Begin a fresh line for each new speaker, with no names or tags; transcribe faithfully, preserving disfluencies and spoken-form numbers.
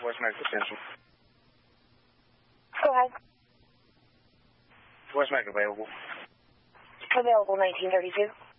voice message potential.
Go ahead.
Voice mic available.
Available nineteen thirty-two.